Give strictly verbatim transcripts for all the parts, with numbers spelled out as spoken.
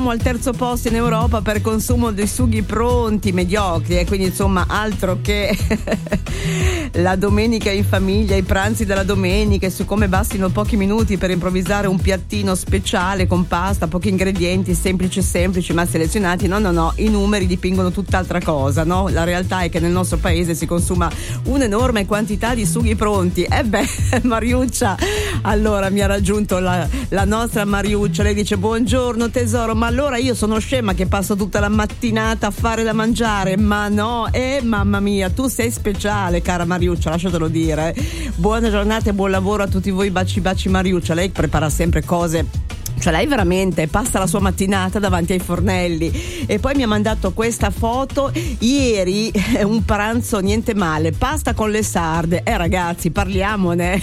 siamo al terzo posto in Europa per consumo dei sughi pronti, mediocri, e quindi insomma altro che la domenica in famiglia, i pranzi della domenica, su come bastino pochi minuti per improvvisare un piattino speciale con pasta, pochi ingredienti, semplici semplici ma selezionati. No, no, no, i numeri dipingono tutt'altra cosa, no? La realtà è che nel nostro paese si consuma un'enorme quantità di sughi pronti. E beh, Mariuccia, allora mi ha raggiunto la, la nostra Mariuccia, lei dice: buongiorno tesoro, ma allora io sono scema che passo tutta la mattinata a fare da mangiare? Ma no, eh mamma mia, tu sei speciale, cara Mariuccia, lasciatelo dire. Buona giornata e buon lavoro a tutti voi, baci baci Mariuccia. Lei prepara sempre cose, cioè lei veramente passa la sua mattinata davanti ai fornelli. E poi mi ha mandato questa foto ieri, un pranzo niente male, pasta con le sarde. Eh ragazzi, parliamone.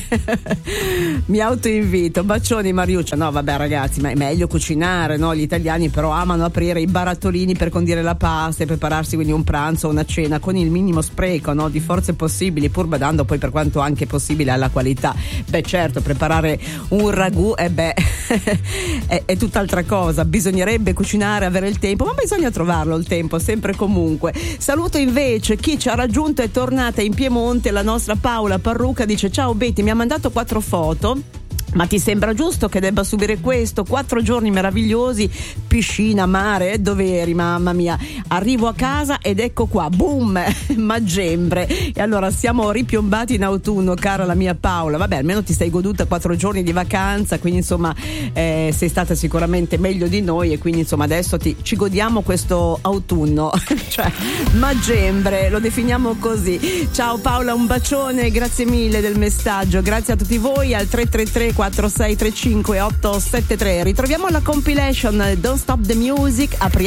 Mi autoinvito, bacioni Mariuccia. No vabbè ragazzi, ma è meglio cucinare, no? Gli italiani però amano aprire i barattolini per condire la pasta e prepararsi quindi un pranzo o una cena con il minimo spreco, no? Di forze possibili, pur badando poi per quanto anche possibile alla qualità. Beh certo, preparare un ragù, e eh beh È, è tutt'altra cosa, bisognerebbe cucinare, avere il tempo, ma bisogna trovarlo il tempo, sempre e comunque. Saluto invece chi ci ha raggiunto, è tornata in Piemonte, la nostra Paola Parrucca, dice: ciao Betty, mi ha mandato quattro foto. Ma ti sembra giusto che debba subire questo? Quattro giorni meravigliosi, piscina, mare, dove eri? Mamma mia, arrivo a casa ed ecco qua, boom, maggembre. E allora siamo ripiombati in autunno, cara la mia Paola. Vabbè, almeno ti sei goduta quattro giorni di vacanza, quindi insomma eh, sei stata sicuramente meglio di noi, e quindi insomma adesso ti, ci godiamo questo autunno. Cioè, maggembre, lo definiamo così. Ciao Paola, un bacione, grazie mille del messaggio, grazie a tutti voi. Al tre tre tre quattro sei tre cinque otto sette tre ritroviamo la compilation Don't Stop the Music, apriamo